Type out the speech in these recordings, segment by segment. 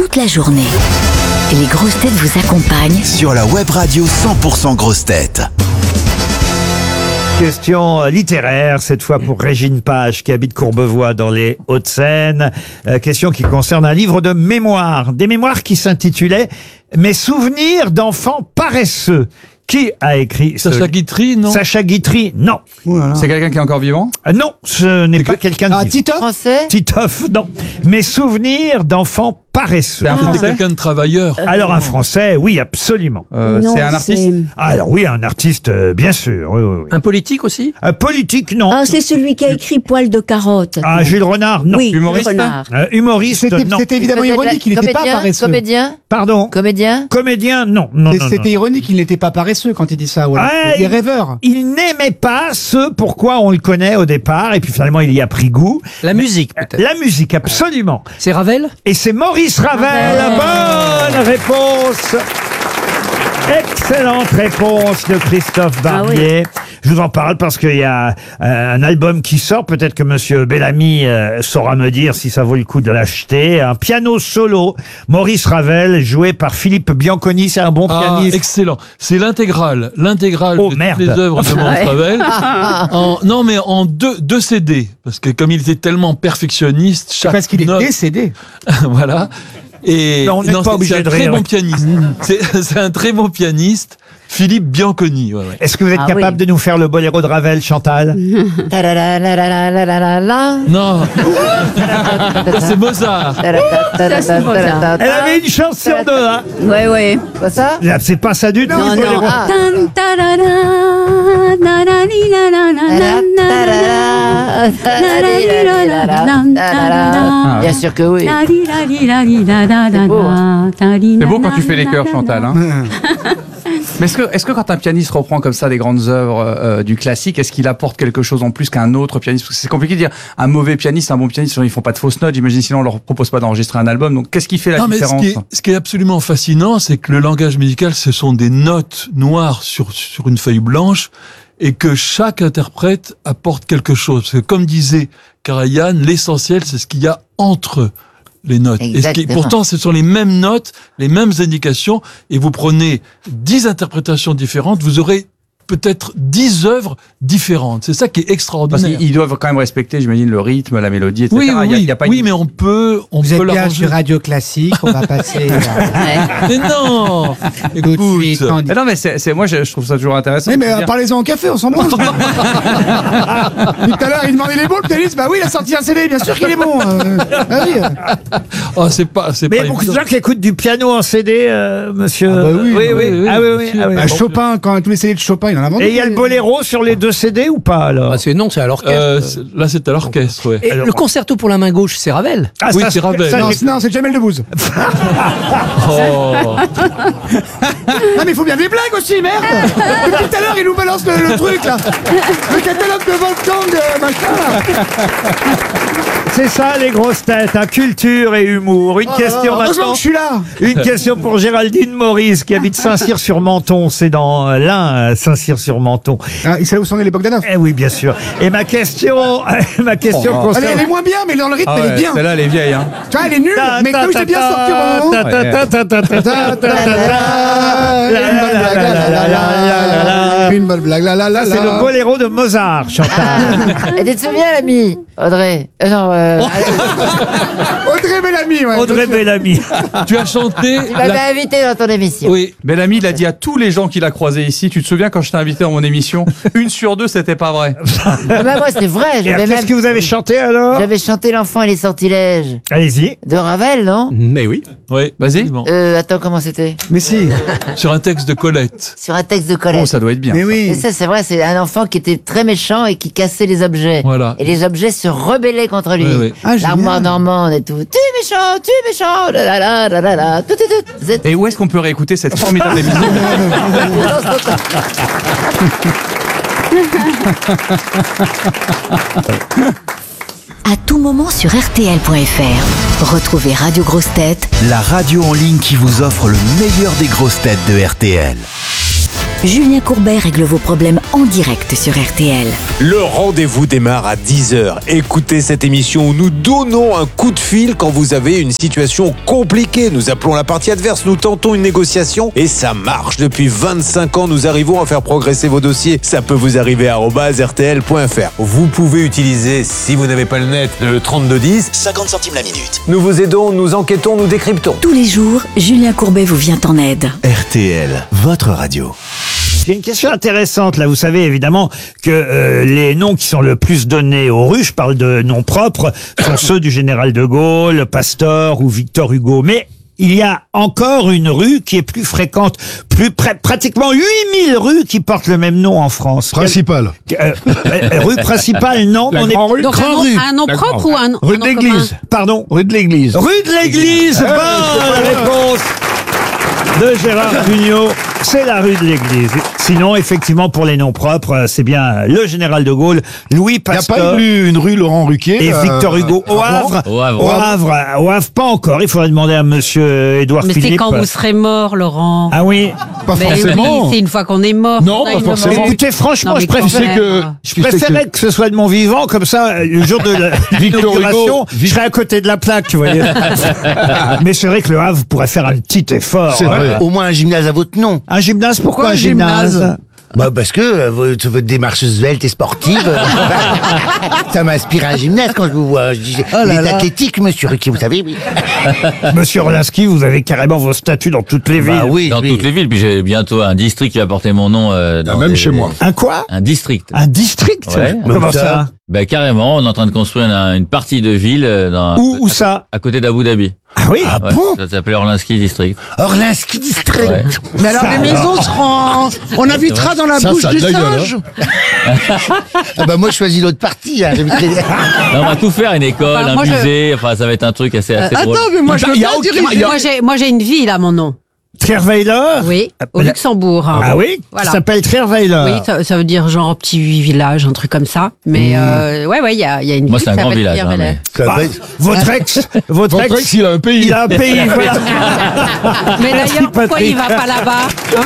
toute la journée. Les grosses têtes vous accompagnent sur la web radio 100% grosses têtes. Question littéraire, cette fois pour Régine Page qui habite Courbevoie dans les Hauts-de-Seine. Question qui concerne un livre de mémoires. Des mémoires qui s'intitulaient « Mes souvenirs d'enfants paresseux ». Qui a écrit Sacha Guitry, non? Sacha Guitry, non. Voilà. C'est quelqu'un qui est encore vivant? Non, ce n'est pas quelqu'un de vivant. Titoff? Français? Titoff, non. Mes souvenirs d'enfants paresseux. C'est quelqu'un de travailleur. Alors un Français, oui, absolument. C'est un artiste? Alors oui, un artiste, bien sûr. Oui, oui, oui. Un politique aussi? Un politique, non. Ah, c'est celui qui a écrit Poil de carotte. Ah, Jules Renard, non. Oui, Humoriste? Renard. Humoriste, non. C'était évidemment ironique, il n'était pas paresseux. Comédien? Pardon. Comédien? Comédien, non. Non, non, non. C'était ironique, il n'était pas paresseux quand il dit ça. Voilà. Ah, Il est rêveur. Il n'aimait pas ce pourquoi on le connaît au départ, et puis finalement il y a pris goût. La musique, peut-être. La musique, absolument. C'est Ravel? Et c'est Maurice Ravel. Bonne réponse. Excellente réponse de Christophe Barbier. Je vous en parle parce qu'il y a un album qui sort. Peut-être que Monsieur Bellamy saura me dire si ça vaut le coup de l'acheter. Un piano solo, Maurice Ravel, joué par Philippe Bianconi. C'est un bon pianiste. Excellent. C'est l'intégrale Oh, de merde. toutes les œuvres de Maurice Ravel. Non, mais en deux CD. Parce que comme il était tellement perfectionniste, chaque Parce qu'il est note, décédé. voilà. Et Non, on n'est pas obligé c'est un de très rire. bon pianiste. C'est un très bon pianiste, Philippe Bianconi. Ouais, ouais. Est-ce que vous êtes Ah capable de nous faire le boléro de Ravel, Chantal? Ta-da-da-la-la-la-la-la-la. Non, ça, c'est Mozart. Elle avait une chance sur deux, hein. Ouais, ouais. Pas ça? C'est pas ça du tout. Non, le non. boléro. Ah. Bien sûr que oui. C'est beau quand tu fais les chœurs, Chantal. Hein. Mais est-ce que quand un pianiste reprend comme ça des grandes œuvres du classique, est-ce qu'il apporte quelque chose en plus qu'un autre pianiste? Parce que c'est compliqué de dire un mauvais pianiste, un bon pianiste, ils font pas de fausses notes, j'imagine, sinon on leur propose pas d'enregistrer un album. Donc qu'est-ce qui fait la Non, mais différence? ce qui est absolument fascinant, c'est que le langage musical, ce sont des notes noires sur une feuille blanche, et que chaque interprète apporte quelque chose. Parce que comme disait Karajan, l'essentiel, c'est ce qu'il y a entre les notes. Exactement. Pourtant, ce sont les mêmes notes, les mêmes indications, et vous prenez 10 interprétations différentes, vous aurez peut-être 10 œuvres différentes. C'est ça qui est Parce extraordinaire. qu'ils doivent quand même respecter, j'imagine, le rythme, la mélodie, etc. Oui, Il y a pas une- mais on peut Vous êtes bien l'arranger. sur Radio Classique, on va passer. Mais non! Tout de suite. Écoute. Mais non, mais c'est moi, je trouve ça toujours intéressant. Oui, mais de dire- parlez-en au café, on s'en branle. Tout à l'heure, il demandait les bons, le pianiste. Bah oui, il a sorti un CD, bien sûr qu'il est bon. Ah oui. Oh, c'est pas Mais évident. beaucoup de gens qui écoutent du piano en CD, monsieur. Ah bah oui, oui, bah oui. oui, Ah oui, bien oui. sûr. Ah oui. Bah, Chopin, quand tous les CD de Chopin, il en a vendu. Et il y a le boléro sur les 2 CD ou pas alors? Non, c'est à l'orchestre. Là, c'est à l'orchestre, ouais. Et le concerto pour la main gauche, c'est Ravel. Ah, Oui, ça, c'est Ravel. ça, Non, j'ai- non, c'est Jamel Debbouze. Oh. Non, mais il faut bien des blagues aussi, merde. Depuis tout à l'heure, il nous balance le truc, là. Le catalogue de Wolfgang, machin, là. c'est ça les grosses têtes, hein, culture et humour. Une question Heureusement maintenant. que je suis là. Une question pour Géraldine Maurice qui habite Saint-Cyr-sur-Menton. C'est dans l'Ain, Saint-Cyr-sur-Menton. Ah, il sait où sont les Bogdanov. Eh oui, bien sûr. Et ma question concerne... Elle est moins bien, mais dans le rythme, Ah elle est ouais, bien. celle-là, elle est vieille. Hein. Tu vois, elle est nulle, mais comme c'est bien sorti au moment. Une bonne blague, la la la. C'est le boléro de Mozart, Chantal. Et tu te souviens, l'ami Audrey? Audrey Bellamy, ouais. Audrey Bellamy. Tu as chanté. Tu m'avais invité dans ton émission. Oui. Bellamy, il a dit à tous les gens qu'il a croisés ici, tu te souviens quand je t'ai invité dans mon émission, 1 sur 2, c'était pas vrai. Ah bah moi, c'est vrai. Et qu'est-ce que vous avez chanté alors? J'avais chanté L'enfant et les sortilèges Allez-y. de Ravel, non? Mais oui. Oui. Vas-y. Absolument. Attends, comment c'était? Mais si. Sur un texte de Colette. Sur un texte de Colette. Oh, ça doit être bien. Mais Et oui. ça, c'est vrai, c'est un enfant qui était très méchant et qui cassait les objets. Voilà. Et les objets se rebellaient contre lui. Oui, oui. Ah, génial. L'armoire normande et tout. Tu es méchant, la la la la la la, tout. C'est- Et où est-ce qu'on peut réécouter cette formidable émission? à tout moment sur RTL.fr. Retrouvez Radio Grosses Têtes La radio en ligne qui vous offre le meilleur des grosses têtes de RTL. Julien Courbet règle vos problèmes en direct sur RTL. Le rendez-vous démarre à 10h. Écoutez cette émission où nous donnons un coup de fil quand vous avez une situation compliquée. Nous appelons la partie adverse, nous tentons une négociation et ça marche. Depuis 25 ans, nous arrivons à faire progresser vos dossiers. Ça peut vous arriver à @rtl.fr. Vous pouvez utiliser, si vous n'avez pas le net, le 3210. 50 centimes la minute. Nous vous aidons, nous enquêtons, nous décryptons. Tous les jours, Julien Courbet vous vient en aide. RTL, votre radio. Il y a une question intéressante là. Vous savez évidemment que les noms qui sont le plus donnés aux rues, je parle de noms propres, sont ceux du général de Gaulle, Pasteur ou Victor Hugo. Mais il y a encore une rue qui est plus fréquente, pratiquement 8000 rues qui portent le même nom en France. Principal. Rue principale, non. La on Grand Rue. Donc un nom propre ou un Rue un de nom l'Église. Pardon. Rue de l'Église. Rue de l'Église. Bonne réponse de Gérard Jugnot. C'est la rue de l'Église. Sinon, effectivement, pour les noms propres, c'est bien le général de Gaulle, Louis Pasteur. Il n'y a pas une rue Laurent Ruquier et Victor Hugo au Havre. Au Havre, pas encore. Il faudrait demander à monsieur Édouard Philippe. Mais c'est quand vous serez mort, Laurent. Ah oui. Pas forcément. Oui, c'est une fois qu'on est mort. Non, pas forcément. Écoutez, franchement, Non, je mais préférais que ce soit de mon vivant, comme ça, le jour de l'inauguration, je serais à côté de la plaque, vous voyez. Mais c'est vrai que le Havre pourrait faire un petit effort. C'est vrai. Au moins un gymnase à votre nom. Un gymnase, pourquoi un gymnase? Bah parce que votre démarche svelte et sportive, ça m'inspire un gymnase quand je vous vois. Je dis, il est athlétique, monsieur Ruquier, vous savez, oui. Monsieur Orlinski, vous avez carrément vos statuts dans toutes les villes. Bah oui, Dans toutes les villes, puis j'ai bientôt un district qui va porter mon nom. Même chez moi. Un quoi? Un district. Un district? Ouais. Comment ça? Ben carrément, on est en train de construire une partie de ville Où ça? à côté d'Abu Dhabi. Ah oui? Ah Ouais, bon? ça s'appelle Orlinski District. Orlinski District. Ouais. Mais alors les maisons seront... On habitera dans la bouche du singe. Ah bah moi je choisis l'autre partie. Hein. Non, on va tout faire, une école, Enfin, un moi, musée, enfin ça va être un truc assez drôle. Attends, mais moi je veux bien diriger. Moi j'ai une ville à mon nom. Trierweiler? Oui, au Luxembourg. Hein. Ah oui? Voilà. Ça s'appelle Trierweiler. Oui, ça veut dire genre petit village, un truc comme ça. Mais ouais, il y a une ville. Moi c'est un qui grand s'appelle village. Hein, Trierweiler. mais... Votre ex, il a un pays. il a un pays, voilà. Mais Merci, d'ailleurs, pourquoi Patrick. il va pas là-bas hein?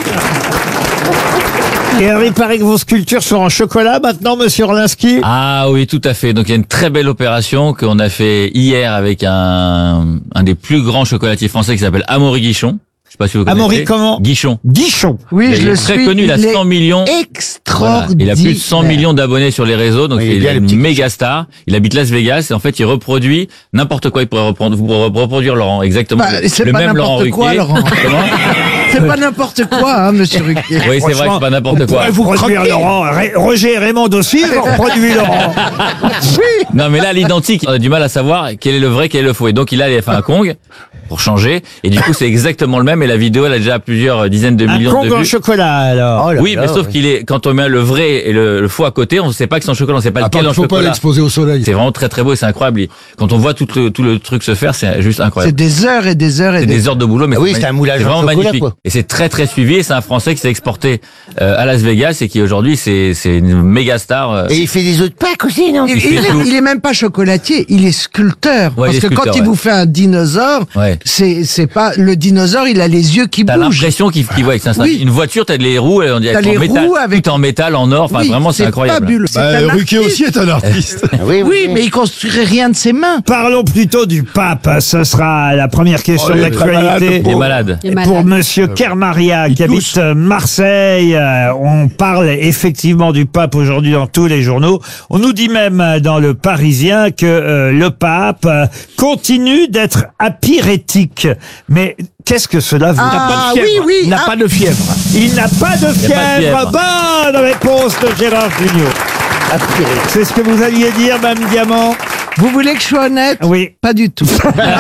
Et alors, il paraît que vos sculptures sont en chocolat maintenant, monsieur Orlinski? Ah oui, tout à fait. Donc il y a une très belle opération qu'on a fait hier avec un des plus grands chocolatiers français qui s'appelle Amaury Guichon. Je sais pas si vous connaissez. Amaury comment? Guichon. Guichon. Oui, Il est très connu, il a 100 millions. Voilà. Il a plus de 100 millions d'abonnés sur les réseaux, donc Oui, il bien est le une petit méga star. Il habite Las Vegas et en fait il reproduit n'importe quoi. Il pourrait reproduire Laurent, exactement. Bah, c'est le pas même Laurent n'importe quoi, Ruquier. Laurent. Comment C'est pas n'importe quoi, hein, monsieur Ruquier. Oui, c'est vrai que c'est pas n'importe quoi. Vous reproduire Laurent. Roger et Raymond aussi, vous reproduisez Laurent. Non, mais là, l'identique, on a du mal à savoir quel est le vrai, quel est le faux. Et donc, il a fait un Kong pour changer. Et du coup, c'est exactement le même. Et la vidéo, elle a déjà plusieurs dizaines de Un millions Kong de en vues. chocolat, alors. Oui, mais sauf qu'il est, quand on met le vrai et le faux à côté, on ne sait pas que c'est en chocolat, on ne sait pas lequel en Faut pas chocolat. l'exposer au soleil. C'est vraiment très très beau et c'est incroyable. Quand on voit tout le truc se faire, c'est juste C'est incroyable. des heures et des heures et C'est des heures de boulot, mais Ah oui, c'est un moulage c'est en vraiment chocolat, magnifique. quoi. Et c'est très très suivi. Et c'est un Français qui s'est exporté à Las Vegas et qui aujourd'hui c'est une méga star. Et il fait des œufs de Pâques aussi, non? Il est même pas chocolatier, il est sculpteur. Ouais, parce il est que quand sculpteur, il ouais. vous fait un dinosaure, Ouais. c'est pas le dinosaure, il a les yeux qui T'as bougent. l'impression qu'il voit que c'est Oui. une voiture, t'as les roues, on dirait T'as les en métal, roues avec- tout en métal, en or. Enfin, Oui, vraiment, c'est incroyable. fabuleux. C'est un Ruquier artiste. aussi est un artiste. Oui, mais il construirait rien de ses mains. Parlons plutôt du pape. Ce sera la première question Oh, de il est très malade, l'actualité. Il est malade. Il est Pour malade. monsieur Kermaria, qui habite Marseille, on parle effectivement du pape aujourd'hui dans tous les journaux. On nous dit même dans le Parisien que le pape continue d'être apyrétique. Mais qu'est-ce que cela veut dire? Ah oui, oui. Il n'a pas de fièvre. Il n'a pas de Il n'a pas de fièvre. fièvre. Bonne réponse de Gérard Jugnot. C'est ce que vous alliez dire, Mme Diamant? Vous voulez que je sois honnête? Oui. Pas du tout.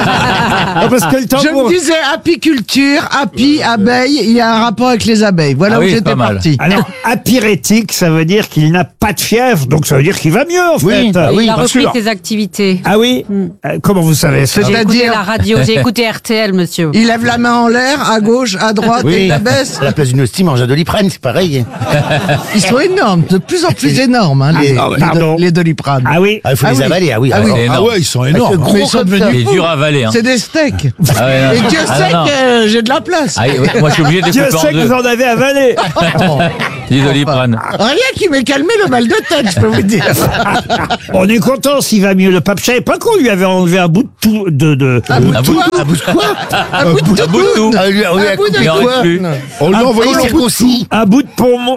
Parce que le temps Je pour- me disais apiculture, abeille, il y a un rapport avec les abeilles. Voilà Ah où oui, c'est j'étais pas mal. parti. Alors, apyrétique, ça veut dire qu'il n'a pas de fièvre, donc ça veut dire qu'il va mieux, en Oui, fait. bah oui. Il a bien repris sûr. ses activités. Ah oui? Comment vous savez ça? J'ai écouté C'est-à-dire, la radio, j'ai écouté RTL, monsieur. il lève la main en l'air, à gauche, à droite, et il la baisse. À la place d'une hostie, mange un Doliprane, c'est pareil. Ils sont énormes, de plus en plus énormes, hein, Pardon. les Doliprane. Ah oui? Ah, il faut les avaler, ah oui. Ah c'est énorme. Ah ouais, ils sont énormes. Gros Mais ils sont comme devenus... ça. C'est dur à avaler. Hein. C'est des steaks. Ah ouais, non. Et Dieu Ah, sait non. que j'ai de la place. Ah, ouais, moi, je suis obligé de Dieu couper sait en que deux. vous en avez avalé. Dis Doliprane. Rien qui m'ait calmé le mal de tête, je peux vous dire. On est content s'il va mieux. Le pape, je savais pas qu'on lui avait enlevé un bout de tout, Un bout de quoi Un bout de quoi Un bout de tout. Ah, lui, oui, à bout de couper Il en reste quoi plus. On lui a envoyé il un s'est bout de concis. un bout de poumon.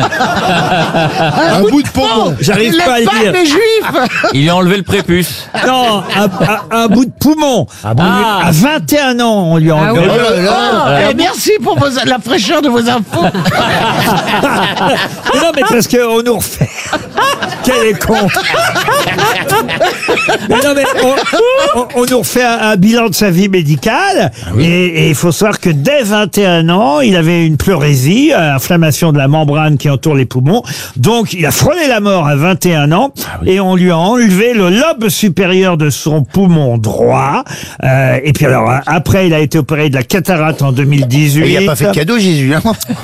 un bout de poumon. J'arrive pas à le dire. Les juifs. Il lui a enlevé le prépuce. Non, un bout de poumon. À 21 ans, on lui a enlevé. oui. Oh là là. Et merci pour la fraîcheur de vos infos. Non, mais parce qu'on nous refait. Quel est con. Mais non, mais on nous refait un bilan de sa vie médicale. Et il faut savoir que dès 21 ans, il avait une pleurésie, inflammation de la membrane qui entoure les poumons. Donc, il a frôlé la mort à 21 ans. Et on lui a enlevé le lobe supérieur de son poumon droit. Et puis alors, après, il a été opéré de la cataracte en 2018. Et il a pas fait de cadeau, Jésus. Hein.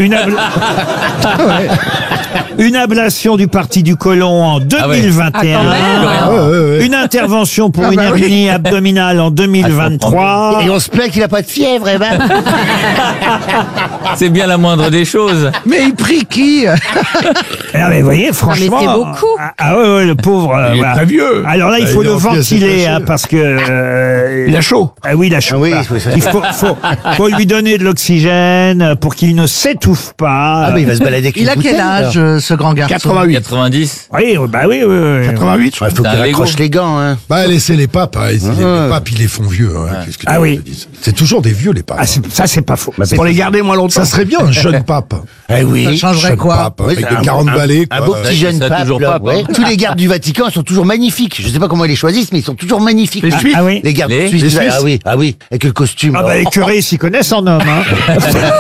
Une ablation du parti du côlon en 2021. Une intervention pour une hernie abdominale en 2023. Et on se plaint qu'il a pas de fièvre, eh ben. C'est bien la moindre des choses. Mais il prie qui? Ah mais vous voyez, franchement. c'est beaucoup. Ouais, le pauvre. Il est très vieux. Alors là, il faut Il est le en pièces ventiler, détachées. hein, parce que. Il a chaud. Ah oui, il a chaud. Ah oui, Voilà. oui, ça. Il faut lui donner de l'oxygène pour qu'il ne s'étouffe pas. Ah, mais il va se balader avec Il une a quel bouteille, âge, alors. ce grand garçon? 88. 90. Oui, bah oui. 88. Ouais, faut C'est qu'il un raccroche Lego. les gants, hein. Bah, laissez les papes. Hein. Les papes, ils les font vieux. Hein. Qu'est-ce que tu Ah veux oui. que je te dise. C'est toujours des vieux, les papes. Ah, ça, c'est pas faux. Pour les garder moins longtemps. Ça serait bien un jeune pape. Eh oui. Ça changerait Jeune quoi? pape, Oui, avec c'est de 40 balais. Un quoi. beau petit jeune ça, pape. toujours là, pape, ouais. hein. Tous les gardes du Vatican sont toujours magnifiques. Je sais pas comment ils les choisissent, mais ils sont toujours magnifiques. Les Suisses. Ah oui. Les gardes Les suisses. Suisses. Ah oui. Avec le costume. Ah là. bah les curés, ils s'y connaissent en homme. Hein.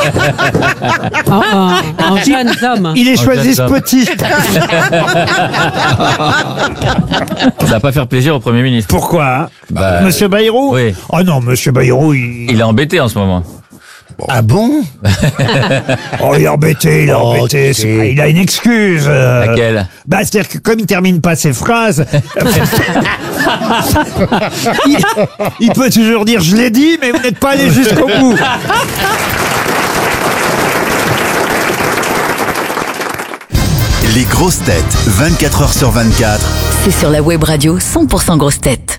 En jeunes hommes. Il est choisi ce jeune homme. petit. Ça va pas faire plaisir au Premier ministre. Pourquoi hein Bah, Monsieur Bayrou oui. Oh non, Monsieur Bayrou, Il est embêté en ce moment. Ah bon? Oh, il est embêté, il est Oh, embêté. tu sais. Il a une excuse. Laquelle? Bah, c'est-à-dire que comme il termine pas ses phrases, il peut toujours dire je l'ai dit, mais vous n'êtes pas allé jusqu'au bout. Les grosses têtes, 24 heures sur 24. C'est sur la web radio 100% grosses têtes.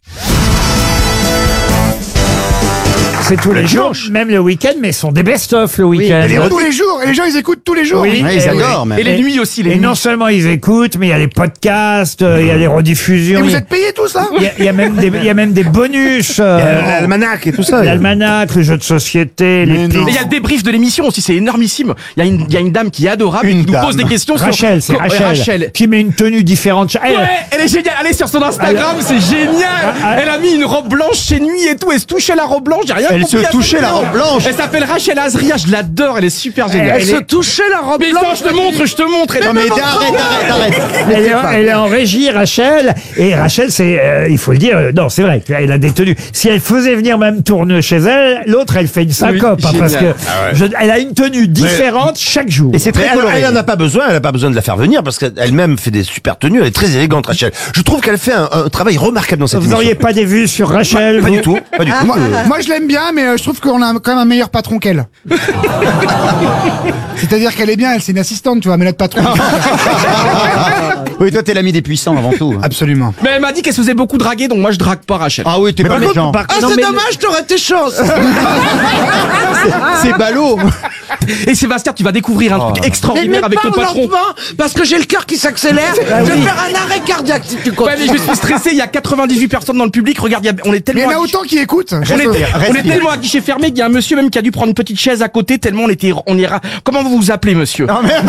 C'est tous les jours, même le week-end, mais ce sont des best-of le week-end. Tous les jours. Et les gens, ils écoutent tous les jours. Oui, Ouais, ils et adorent, même. Et les nuits aussi, les Et nuits. non seulement ils écoutent, mais il y a les podcasts, il y a les rediffusions. Et il vous y a- êtes payés tout ça? il y a même des bonus. L'almanach et tout ça. L'almanach, le jeu de société, les Et il y a le débrief de l'émission aussi, c'est énormissime. Il y a une dame qui est adorable, Une qui nous pose dame. des questions Rachel, c'est sur... Ouais, Rachel, qui met une tenue différente. Ouais, elle est géniale. Allez sur son Instagram, c'est génial. Elle a mis une robe blanche chez nuit et tout. Elle se touchait la robe blanche. J'ai rien Elle compris. se à touchait cette la vidéo. robe blanche. Elle s'appelle Rachel Azria. Je l'adore. Elle est super géniale. Elle se touchait la robe Mais blanche. attends, je te montre. Non mais arrête. Elle est en régie, Rachel. Et Rachel, c'est, il faut le dire, non, c'est vrai qu'elle a des tenues. Si elle faisait venir même tourner chez elle, l'autre, elle fait une syncope. Oui, parce que génial. elle a une tenue différente chaque jour. Et c'est très coloré. Elle n'en a pas besoin, elle n'a pas besoin de la faire venir parce qu'elle-même fait des super tenues, elle est très élégante, Rachel. Je trouve qu'elle fait un travail remarquable dans cette Vous émission. n'auriez pas des vues sur Rachel Pas vous du tout, pas du tout. Moi, je l'aime bien, mais je trouve qu'on a quand même un meilleur patron qu'elle. C'est-à-dire qu'elle est bien, elle c'est une assistante, tu vois, mais notre patron. Oui, toi t'es l'ami des puissants avant tout. Absolument. Mais elle m'a dit qu'elle se faisait beaucoup draguer, donc moi je drague pas Rachel. Ah oui, t'es pas méchant. Ah, c'est dommage, t'aurais tes chances. C'est ballot. Et Sébastien, tu vas découvrir un truc Mais extraordinaire avec ton parle patron. lentement, parce que j'ai le cœur qui s'accélère. Je vais faire un arrêt cardiaque si tu Ouais, continues. mais je suis stressé, il y a 98 personnes dans le public. Regarde, on est Mais tellement. il y en a autant qui écoutent. On est tellement à guichet fermé qu'il y a un monsieur même qui a dû prendre une petite chaise à côté tellement on ira. Comment vous vous appelez, monsieur?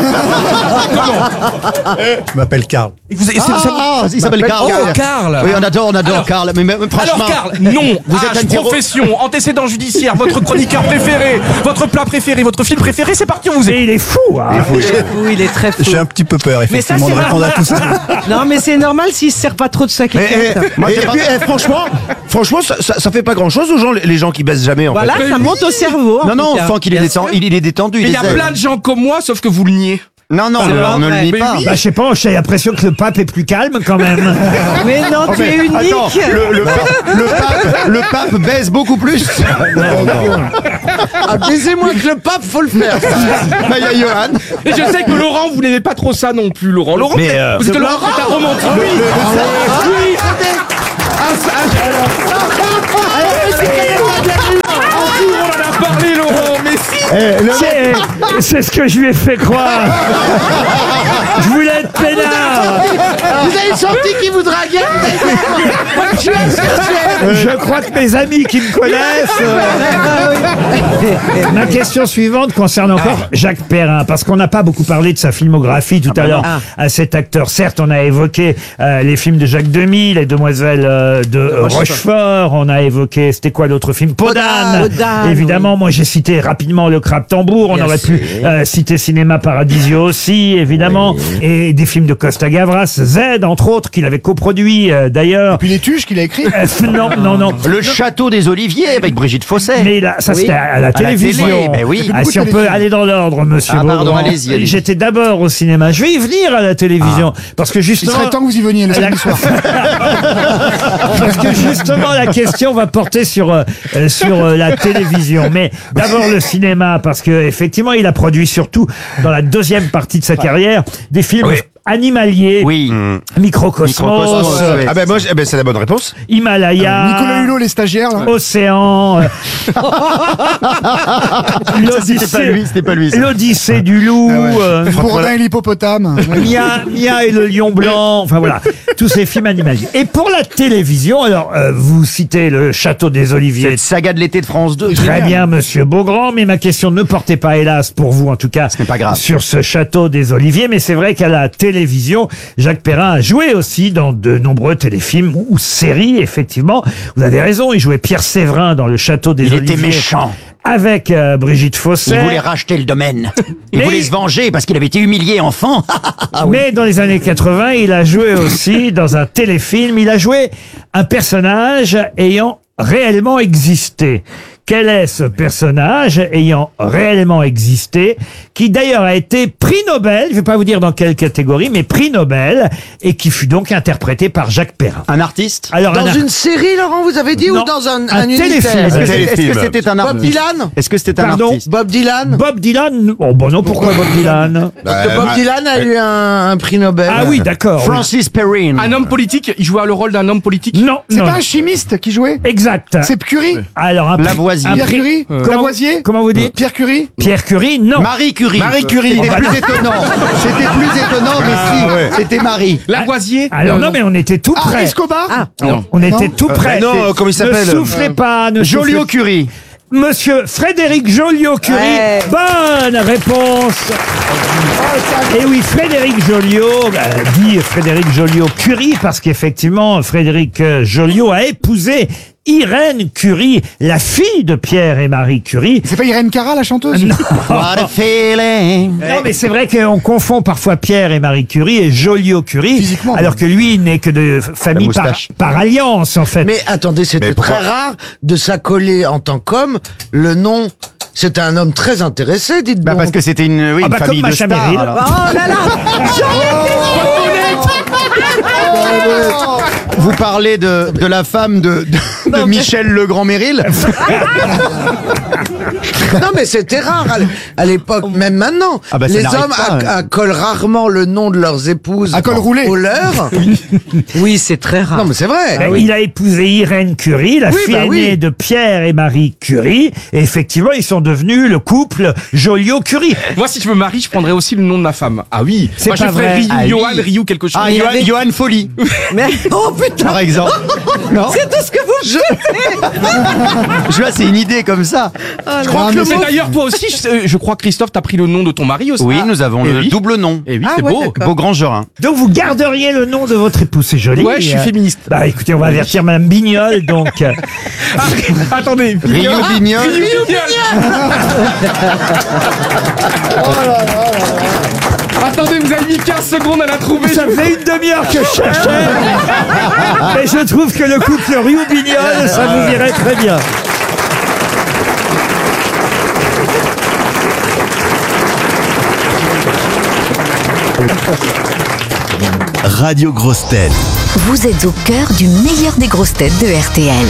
Je m'appelle Karl. Et vous- et c'est- Il s'appelle Karl. Oh, Karl. Oui, on adore Alors- Karl. Mais franchement. Alors Karl, non. Vous êtes Âge, profession, antécédent judiciaire, votre chroniqueur préféré, votre plat préféré, votre film préféré, c'est parti, on vous Et écoute. il est fou, hein. Oui, il est très fou. J'ai un petit peu peur, effectivement, de répondre à tout ça. Non, mais c'est normal s'il se sert pas trop de sa Et cliquette. puis, franchement, ça fait pas grand chose aux gens, les gens qui baissent jamais, en Voilà, fait. ça monte au cerveau. en Non, tout cas. il est détendu. Mais il y a est zen. plein de gens comme moi, sauf que vous le niez. Non, non, on ne le nie pas. Bah, je sais pas, j'ai l'impression que le pape est plus calme quand même. Mais non, tu es unique. Attends, le pape baise beaucoup plus. Baiser moins que le pape, faut le faire. Bah, il y a Johan. Et je sais que Laurent, vous n'aimez pas trop ça non plus, Laurent. Laurent, Mais, vous êtes Laurent, c'est un romantique. Oui. On en a parlé, Laurent, mais si. C'est ce que je lui ai fait croire. Je voulais être peinard. Vous avez senti qu'il vous draguait? Je crois que mes amis qui me connaissent. Ma question suivante concerne encore Jacques Perrin, parce qu'on n'a pas beaucoup parlé de sa filmographie tout à l'heure à cet acteur. Certes, on a évoqué les films de Jacques Demy, Les Demoiselles de Rochefort. On a évoqué, c'était quoi l'autre film? Podane. Évidemment, moi j'ai cité rapidement Le Crabe Tambour. On aurait pu citer Cinéma Paradisio aussi, évidemment. Et des films de Costa Gavras, Z, entre autres, qu'il avait coproduit d'ailleurs. Et puis Les Tuches qu'il a écrit. Non. Le Château des Oliviers avec Brigitte Fossé. Mais là, ça c'était à la télévision. Mais oui. Si on peut aller dans l'ordre, monsieur pardon, Beaugrand. allez-y. J'étais d'abord au cinéma. Je vais y venir à la télévision. Parce que Il justement. serait temps que vous y veniez le samedi soir. Parce que justement, la question va porter sur la télévision. Mais d'abord le cinéma, parce que effectivement, il a produit surtout dans la deuxième partie de sa carrière des films animaliers. Oui. Microcosmos. Ah ben moi, c'est la bonne réponse. Himalaya. Nicolas Hulot, les stagiaires, là. Océan. C'était pas lui. ça. L'Odyssée du loup. Bourdin et l'hippopotame. Mia et le lion blanc. Enfin voilà, tous ces films animaliers. Et pour la télévision, alors vous citez Le Château des Oliviers. Cette saga de l'été de France 2. Très bien, monsieur Beaugrand, mais ma question ne portait pas, hélas, pour vous en tout cas, Ce n'est pas grave. sur ce Château des Oliviers, mais c'est vrai qu'à la télévision, Jacques Perrin a joué aussi dans de nombreux téléfilms ou séries, effectivement. Vous avez raison, il jouait Pierre Séverin dans Le Château des Oliviers. Il était méchant. Avec Brigitte Fossé. Il voulait racheter le domaine. Il Mais- voulait se venger parce qu'il avait été humilié enfant. Mais dans les années 80, il a joué aussi dans un téléfilm. Il a joué un personnage ayant réellement existé. Quel est ce personnage ayant réellement existé, qui d'ailleurs a été prix Nobel, je ne vais pas vous dire dans quelle catégorie, mais prix Nobel, et qui fut donc interprété par Jacques Perrin. Un artiste. Alors, Dans une série, Laurent, vous avez dit, Non, ou dans un téléfilm. unitaire? Est-ce que c'était un Bob artiste? Dylan? Est-ce que c'était un Pardon artiste? Bob Dylan? Bob Dylan. Oh bon non, pourquoi Bob Dylan? Parce que Bob Dylan a eu un prix Nobel. Ah oui, d'accord. Francis Perrine. Un homme politique, il jouait le rôle d'un homme politique. Non, C'est non. pas un chimiste qui jouait? Exact. C'est Curie? Alors un Lavoisier. un Pierre prix- Curie? Lavoisier? Comment vous dites? Pierre Curie? Pierre Curie, non. Marie Curie. Marie Curie. C'était Oh, bah plus non. étonnant. C'était plus étonnant, mais si. C'était Marie. Lavoisier. Alors non, mais on était tout Ah, près. Escobar? Non. On était tout près. non, comment il s'appelle? Ne soufflez pas. Ne Joliot soufflez- Curie. Monsieur Frédéric Joliot-Curie. Ouais. Bonne réponse. Et oui, Frédéric Joliot, dit Frédéric Joliot-Curie, parce qu'effectivement, Frédéric Joliot a épousé Irène Curie, la fille de Pierre et Marie Curie. C'est pas Irène Cara, la chanteuse? Non. What a feeling. Non, mais c'est vrai qu'on confond parfois Pierre et Marie Curie et Joliot-Curie, Physiquement, alors que lui, il n'est que de famille La moustache. par alliance, en fait. Mais attendez, c'était Mais pourquoi très rare de s'accoler en tant qu'homme le nom. C'était un homme très intéressé, dites Bah donc. parce que c'était une, oui, Ah une bah, comme famille de Macha stars. Merrill. alors. Oh là là. Vous parlez de la femme de Michel Legrand-Méril. Non, mais c'était rare à l'époque, même maintenant. Ah bah, ça les n'arrive hommes pas, accolent rarement le nom de leurs épouses À col roulé. au leur. Oui, c'est très rare. Non, mais c'est vrai. Ben, il a épousé Irène Curie, la Oui, fille bah aînée oui. de Pierre et Marie Curie. Et effectivement, ils sont devenus le couple Joliot-Curie. Moi, si je me marie, je prendrais aussi le nom de ma femme. Ah oui. C'est Moi, je pas ferais vrai. Ryu, Ah oui. Johan, Ryu, quelque chose. Ah, Johan Folly, Mais oh putain, par exemple. Non, c'est tout ce que vous je vois, c'est une idée comme ça. Je crois que mais d'ailleurs, toi aussi, je crois, Christophe, t'as pris le nom de ton mari aussi. Oui, nous avons Eh le oui. double nom. Et oui, Ah c'est ouais, beau. d'accord. Beaugrand-Gerin. Donc vous garderiez le nom de votre épouse, c'est joli. Ouais, je suis féministe. Bah écoutez, on va avertir Madame Bignol, donc. Ah, attendez. Rio Bignol. Attendez, vous avez mis 15 secondes à la trouver. Ça faisait une demi-heure que je cherchais. Mais je trouve que le couple Rioux-Bignol, ça vous irait très bien. Radio Grosses Têtes. Vous êtes au cœur du meilleur des grosses têtes de RTL.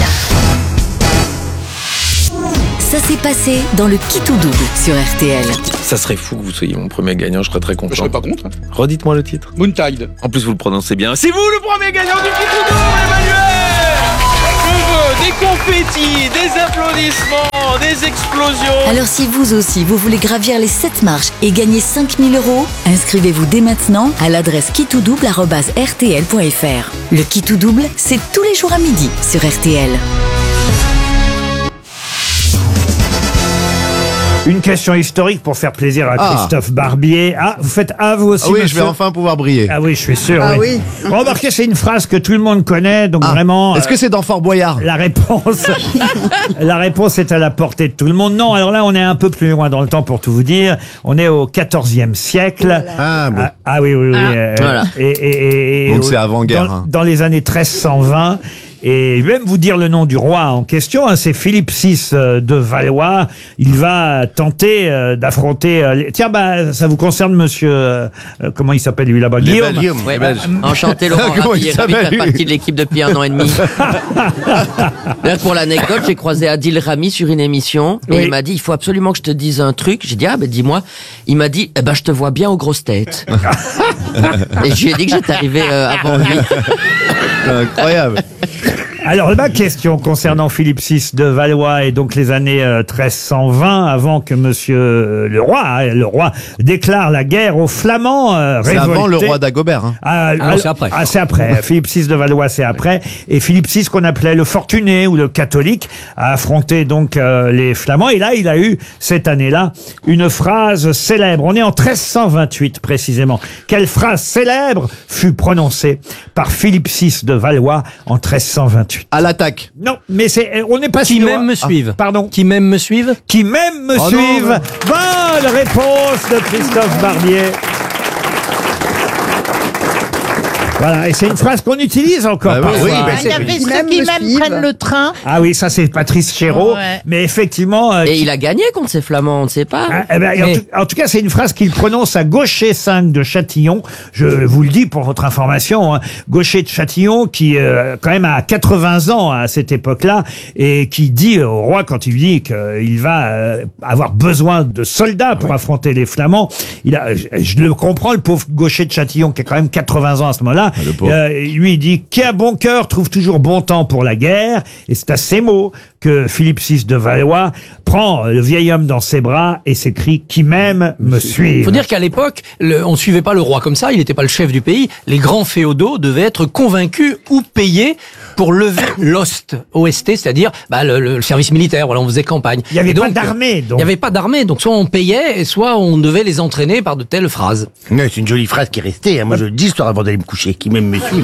Ça s'est passé dans le Qui tout double sur RTL. Ça serait fou que vous soyez mon premier gagnant, je serais très content. Je serais pas contre. Redites-moi le titre. Moontide. En plus, vous le prononcez bien. C'est vous le premier gagnant du Qui tout double, Emmanuel. Je veux des confettis, des applaudissements, des explosions. Alors si vous aussi, vous voulez gravir les 7 marches et gagner 5 000 €, inscrivez-vous dès maintenant à l'adresse quitoudouble@rtl.fr. Le Qui tout double, c'est tous les jours à midi sur RTL. Une question historique pour faire plaisir à Christophe Barbier. Ah, vous faites vous aussi, Ah oui, monsieur je vais enfin pouvoir briller. Ah oui, je suis sûr. Ah oui. oui. Remarquez, c'est une phrase que tout le monde connaît, donc vraiment... Est-ce que c'est dans Fort Boyard? La réponse est à la portée de tout le monde. Non, alors là, on est un peu plus loin dans le temps pour tout vous dire. On est au XIVe siècle. Ah bon. Oui. Voilà. Et Donc c'est avant-guerre. Dans les années 1320. Et je vais même vous dire le nom du roi en question, c'est Philippe VI de Valois. Il va tenter d'affronter... Tiens, ça vous concerne, monsieur... comment il s'appelle, lui, là-bas? Guillaume. Ouais, enchanté, Laurent Ravi, ravi de faire partie de l'équipe depuis 1 an et demi. Là, pour l'anecdote, j'ai croisé Adil Rami sur une émission et il m'a dit, il faut absolument que je te dise un truc. J'ai dit, dis-moi. Il m'a dit, je te vois bien aux grosses têtes. Et je lui ai dit que j'étais arrivé avant lui. Incroyable. Alors, ma question concernant Philippe VI de Valois et donc les années 1320, avant que monsieur le roi déclare la guerre aux Flamands révoltés. C'est avant le roi d'Agobert. C'est après. C'est après. Philippe VI de Valois, c'est après. Et Philippe VI, qu'on appelait le fortuné ou le catholique, a affronté donc les Flamands. Et là, il a eu, cette année-là, une phrase célèbre. On est en 1328, précisément. Quelle phrase célèbre fut prononcée par Philippe VI de Valois en 1328? À l'attaque. Non, mais on n'est pas Qui si loin. même me suivent. Pardon. Qui même me suivent. Qui même me suivent. Bonne réponse de Christophe Barbier. Voilà, et c'est une phrase qu'on utilise encore parfois. Il y avait ceux qui même prennent le train. Ah oui, ça c'est Patrice Chéreau. Ouais. Mais effectivement... Et il a gagné contre ces Flamands, on ne sait pas. En tout cas, c'est une phrase qu'il prononce à Gaucher 5 de Châtillon. Je vous le dis pour votre information. Gaucher de Châtillon, qui quand même a 80 ans à cette époque-là, et qui dit au roi, quand il lui dit qu'il va avoir besoin de soldats pour affronter les Flamands, je le comprends, le pauvre Gaucher de Châtillon, qui a quand même 80 ans à ce moment-là, lui il dit qui a bon cœur trouve toujours bon temps pour la guerre, et c'est à ces mots que Philippe VI de Valois prend le vieil homme dans ses bras et s'écrie qui m'aime me suive. Il faut dire qu'à l'époque, on suivait pas le roi comme ça, il n'était pas le chef du pays. Les grands féodaux devaient être convaincus ou payés pour lever l'ost, OST, c'est-à-dire le service militaire. Voilà, on faisait campagne. Il n'y avait pas d'armée, donc. Il n'y avait pas d'armée, donc soit on payait, et soit on devait les entraîner par de telles phrases. Ouais, c'est une jolie phrase qui est restée. Moi, je le dis l'histoire avant d'aller me coucher. Qui même me suit.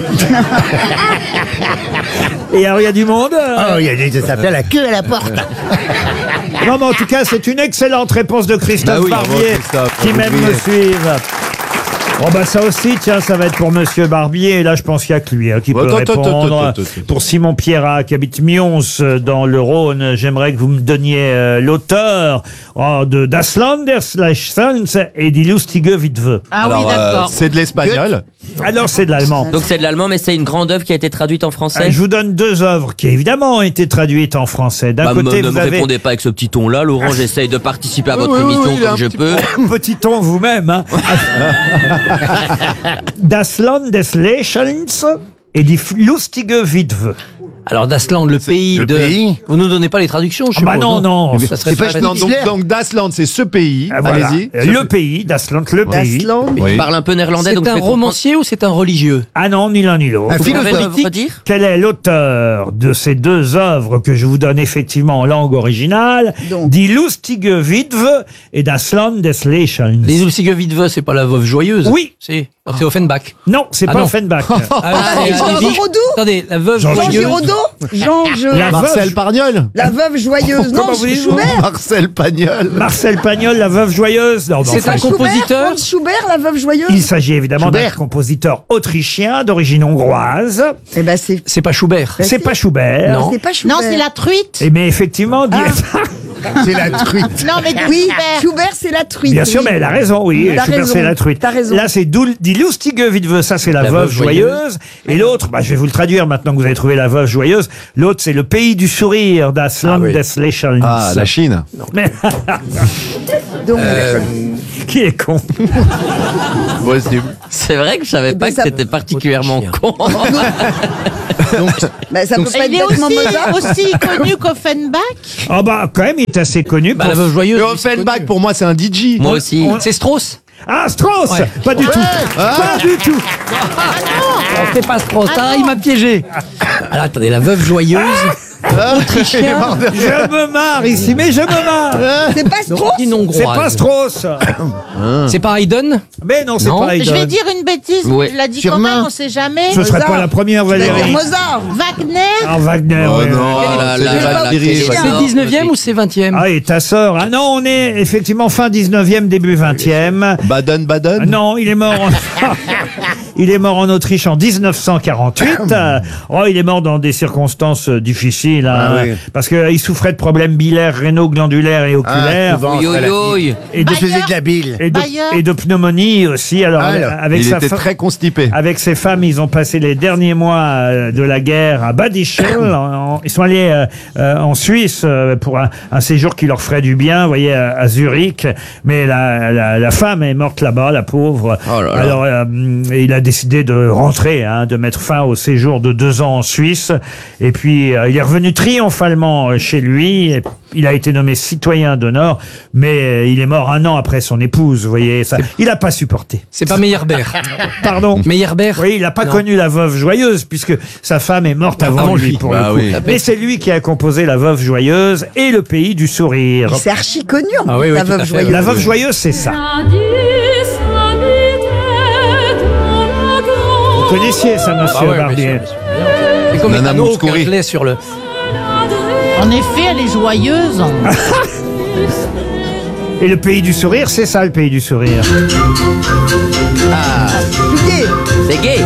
Et alors, il y a du monde. Ça s'appelle la queue à la porte. Non, mais en tout cas, c'est une excellente réponse de Christophe Barbier, qui même me suive. Ça aussi, tiens, ça va être pour monsieur Barbier. Et là, je pense qu'il n'y a que lui qui peut répondre. Pour Simon Pierrat, qui habite Mions, dans le Rhône, j'aimerais que vous me donniez l'auteur de Das Landes et Die Lustige Witwe. Oui, d'accord. C'est de l'espagnol. Alors, c'est de l'allemand. Donc c'est de l'allemand, mais c'est une grande œuvre qui a été traduite en français. Je vous donne 2 œuvres qui, évidemment, ont été traduites en français. D'un côté, ne vous me avez... répondez pas avec ce petit ton-là, Laurent. J'essaye de participer à votre émission comme je peux. Petit ton vous-même. Das Land des Lächelns et die Lustige Witwe. Alors Dasland, le pays Vous nous donnez pas les traductions, je suppose. Non. Ça serait Donc Dasland, c'est ce pays. Voilà. Allez-y. Le pays, Dasland, le pays. Il parle un peu néerlandais. C'est un romancier ou c'est un religieux? Ah non, ni l'un ni l'autre. Un philosophe. Quel est l'auteur de ces 2 œuvres que je vous donne effectivement en langue originale? Die Lustige Witwe et Das Land des Lächelns. Les Lustige Witwe, c'est pas la veuve joyeuse? Oui. C'est Offenbach. Non, c'est pas Offenbach. Jean Giraudoux. Attendez, la veuve Jean joyeuse. Giraudoux. Marcel Pagnol. La veuve joyeuse. Non, Schubert. Marcel Pagnol. Marcel Pagnol, la veuve joyeuse. C'est un compositeur. Franz Schubert, la veuve joyeuse. Il s'agit évidemment d'un compositeur autrichien d'origine hongroise. Eh ben c'est pas Schubert. C'est pas Schubert. Non. C'est pas Schubert. Non, c'est la truite. Mais effectivement, C'est la truite. Non, mais oui, Schubert, c'est la truite. Bien sûr, mais elle a raison, oui. T'as Schubert, raison. c'est la truite. T'as raison. Là, c'est Die lustige Witwe, ça c'est la veuve joyeuse. Et l'autre, je vais vous le traduire maintenant que vous avez trouvé la veuve joyeuse. L'autre, c'est le pays du sourire, Das Land des Lächelns. Ah, la Chine. Mais... Donc, Qui est con? C'est vrai que je savais pas que c'était particulièrement con. bah, ça peut pas Il est être bêtement Mozart. aussi connu qu'Offenbach. Ah bah, quand même, il est assez connu. Bah, la veuve joyeuse. Offenbach, pour moi, c'est un DJ. Moi aussi. C'est Strauss. Ah, Strauss Ouais. Pas du tout. Pas du tout. C'est pas Strauss. Ah, il m'a piégé. Alors, attendez, la veuve joyeuse. Autrichien. Je me marre ici, mais je me marre. C'est pas Strauss. C'est pas Strauss. C'est pas Haydn. Mais non, c'est Non. pas Haydn. Je vais dire une bêtise, Ouais. je l'ai dit Sûrement. quand même, on sait jamais. Ce serait pas la première, Valérie. Mozart. Wagner. Ah, Wagner. Oh ouais. non, là c'est là des là là, Valkyries, c'est- ouais. C'est 19e ou c'est 20e? Ah, et ta sœur. Ah non, on est effectivement fin 19e, début 20e. Baden-Baden. Ah non, il est mort il est mort en Autriche en 1948. Oh, il est mort dans des circonstances difficiles, hein, Ah oui. parce qu'il souffrait de problèmes biliaires, rénaux, glandulaires et oculaires. souvent, Yo, ça, la yo, bile. yo. et, de, Je faisais de la bile. et de pneumonie aussi. Alors, avec Il sa était fa- très constipé. avec ses femmes, ils ont passé les derniers mois de la guerre à Bad Ischl. Ils sont allés en Suisse pour un séjour qui leur ferait du bien, vous voyez, à Zurich. Mais la femme est morte là-bas, la pauvre. Oh là là. Alors, il a décidé de rentrer, hein, de mettre fin au séjour de 2 ans en Suisse. Et puis, il est revenu triomphalement chez lui. Et il a été nommé citoyen d'honneur, mais il est mort 1 an après son épouse, vous voyez. Ça, il n'a pas supporté. C'est pas Meyerbeer. Pardon. Meyerbeer. Oui, il n'a pas Non. connu la veuve joyeuse, puisque sa femme est morte avant lui, pour Bah le coup. oui. Mais c'est lui qui a composé la veuve joyeuse et le pays du sourire. C'est archi connu, en Ah plus, oui, oui, la tout à veuve fait. joyeuse. La veuve joyeuse, c'est ça. Vous connaissiez ça, monsieur Ah ouais, Barbier? C'est comme Nana un eau Mouskouri. je l'ai sur le. En effet, elle est joyeuse. Et le pays du sourire, c'est ça, le pays du sourire. C'est gay.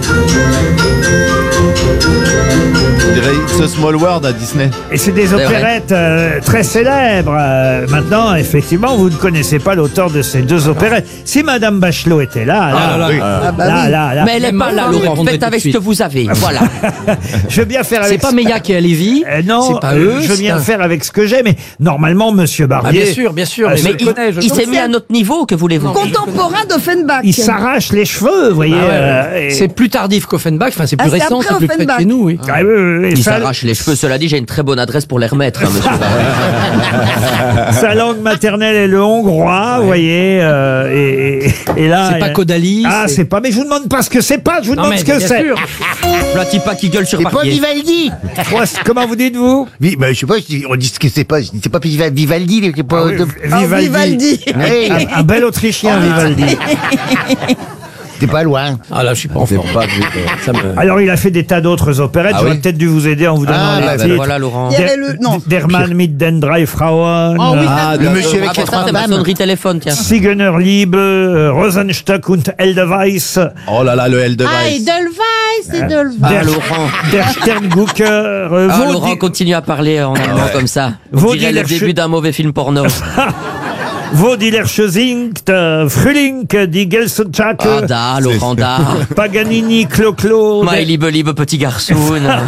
On dirait It's a Small World à Disney. Et c'est des vrai. opérettes très célèbres. Maintenant, effectivement, vous ne connaissez pas l'auteur de ces 2 opérettes. Si Madame Bachelot était là, là, oui. là, Mais elle n'est pas là, Maman, Laurent. répondrait Faites tout de avec ce suite. que vous avez. Voilà. je veux bien faire C'est avec pas Meillat qui est à Lévis. non, c'est pas eux. je veux bien c'est un- faire avec ce que j'ai, mais normalement, Monsieur Ah, Barbier, bien sûr, bien sûr. Ah, mais Mais je le connais, je il le s'est connais. mis à notre niveau, que voulez-vous? Contemporain d'Offenbach. il s'arrache les cheveux, vous voyez. Ah ouais, ouais. et- C'est plus tardif qu'Offenbach. Enfin, c'est plus Ah, c'est récent, après c'est plus près de Offenbach. chez nous, oui. Ah, oui, oui, oui, Il sa- s'arrache les cheveux. Cela dit, j'ai une très bonne adresse pour les remettre, hein, monsieur. Sa langue maternelle est le hongrois, vous voyez. Et là, C'est pas Caudalie. Ah, c'est pas. Mais je vous demande pas ce que c'est pas. Je vous Non, demande mais ce que bien c'est. sûr. Platipa qui gueule sur C'est pas Barbier. Vivaldi. Comment vous dites-vous? Oui, bah, je sais pas, on dit ce que c'est pas. Je dis, c'est pas Vivaldi, c'est pas. Vivaldi. Vivaldi. Hey, Un bel Autrichien, Vivaldi. t'es pas loin. Ah là, je suis pas en forme. Ça me- Alors, il a fait des tas d'autres opérettes. Ah J'aurais oui. peut-être dû vous aider en vous donnant Ah, les bah, titres. Voilà, Laurent. Il y avait le. Non. Der Mann mit den drei Frauen. Oh oui, Ah, Le monsieur avec Ah, les bon, ça, 3 c'est ma dames. sonnerie téléphone, tiens. Sigener Liebe, Rosenstock und Edelweiss, Oh là là, le Edelweiss. Ah, Edelweiss, Edelweiss. Ah, Laurent. Der Sterngucker, Ah, Vaudi- Laurent, continue à parler en allemand comme ça. On Vos dirait le dealers- début d'un mauvais film porno. Vaudilerche singt, Frühling, die Gelsenschake, Ah, da, Laurent, da. Paganini, Clo-Clo. My liebe petit garçon.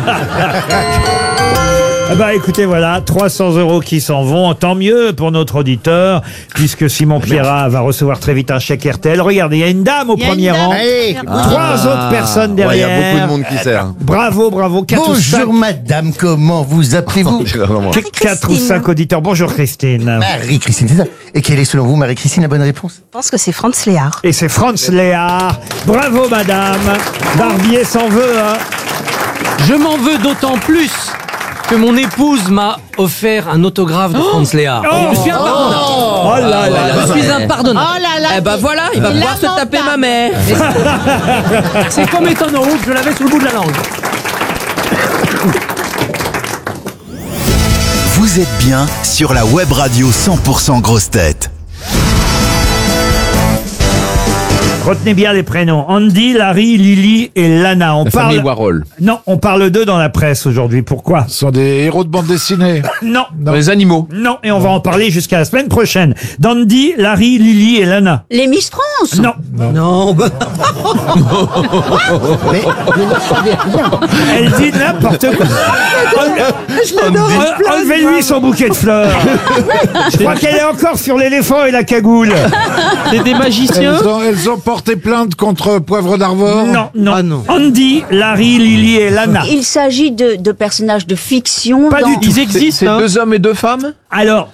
Ah bah écoutez, voilà, 300 € qui s'en vont. Tant mieux pour notre auditeur, puisque Simon Pierrat va recevoir très vite un chèque RTL. Regardez, il y a une dame au Il y a premier une dame. rang. Allez. 3 autres personnes Ouais, il y derrière. a beaucoup de monde qui sert. Bravo, bravo. 4 ou 5, Bonjour madame, comment vous appelez-vous? Vraiment. 4 ou 5 auditeurs. Bonjour Christine. Marie-Christine, c'est ça. Et quelle est selon vous, Marie-Christine, la bonne réponse? Je pense que c'est Franz Léard. Et c'est Franz Léard. Bravo madame. Barbier s'en veut, hein. Je m'en veux d'autant plus que mon épouse m'a offert un autographe de Franz Léard. Oh. Je suis impardonnable. Oh là là. Je suis impardonnable. Oh là là. Eh ben voilà, il va pouvoir se taper ma mère. C'est comme étant en route, je l'avais sous le bout de la langue. Vous êtes bien sur la web radio 100% grosse tête. Retenez bien les prénoms. Andy, Larry, Lily et Lana. On La parle... famille Warhol. Non, on parle d'eux dans la presse aujourd'hui. Pourquoi? Ce sont des héros de bande dessinée. Non. Les animaux. Non, et on va en parler jusqu'à la semaine prochaine. D'Andy, Larry, Lily et Lana. Les Miss France. Non. Non, bah... mais ne savez rien. Elle dit n'importe quoi. Enlevez-lui son bouquet de fleurs. Je crois qu'elle est encore sur l'éléphant et la cagoule. C'est des magiciens. Elles ont porté plainte contre Poivre d'Arvor. Non, non. Andy, Larry, Lily et Lana. Il s'agit de personnages de fiction. Pas du tout. Ils existent. C'est 2 hommes et 2 femmes. Alors,